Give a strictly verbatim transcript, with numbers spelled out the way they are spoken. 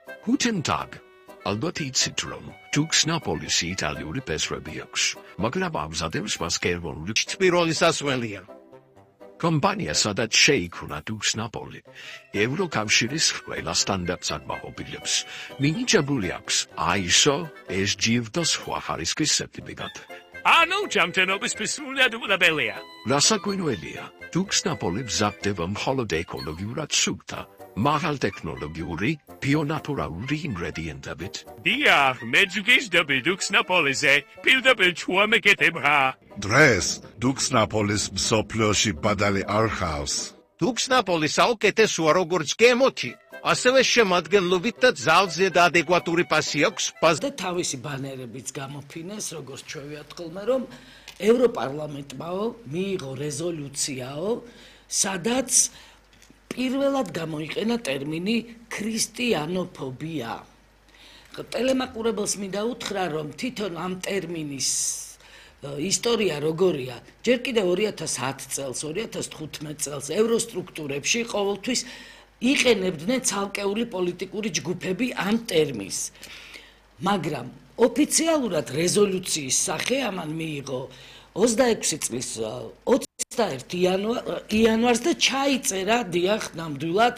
Guten Tag. ალბათ იცით რომ ჯუქს ნაპოლის იტალიური პესრები აქვს, მაგრამ ამზადებს მას გერმანული პირველი სასველია. კომპანია სადაც შეიქმნა ჯუქს ნაპოლი, ევროკავშირის ყველა სტანდარტს აკმაყოფილებს. მინიჭებული აქვს I S O, S G F და სხვა ხარისხის სერტიფიკატი. ანუ ჯამთენობის სრულიად უყურებელია. რასაკვირველია, ჯუქს ნაპოლი მზადდება მხოლოდ ეკოლოგიურად სუფთა, მაღალტექნოლოგიური, ბიონატურალური ინგრედიენტებით. დიახ, მე ჯგისდები ჯუქს ნაპოლიზე, პირდაპირ ჩუამეკეთებღა. დღეს დუქს ნაპოლის მსოფლიოში ბადალი არ ჰყავს. დუქს ნაპოლი საუკეთესოა როგორც გემოთი, ასევე შემადგენლობით და ძალზე და ადეკვატური პასი აქვს ბაზ და თავისი ბანერებიც გამოფინეს, როგორც ჩვევიათ ხოლმე, რომ ევროპარლამენტმაო მიიღო რეზოლუციაო, სადაც პირველად გამოიყენა ტერმინი ქრისტიანოფობია. ტელემაყურებელს მინდა უთხრა, რომ თვითონ ამ ტერმინის ისტორია როგორია, ჯერ კიდევ ორი ათას ათი წელს, ორი ათას თხუთმეტ წელს ევროსტრუქტურებში ყოველთვის იყენებდნენ ცალკეული პოლიტიკური ჯგუფები ამ ტერმინს. მაგრამ ოფიციალურად რეზოლუციის სახე ამან მიიღო ოცდაექვსი წლის ოცდაერთი იანვარს და ჩაიწერა დიახ ნამდვილად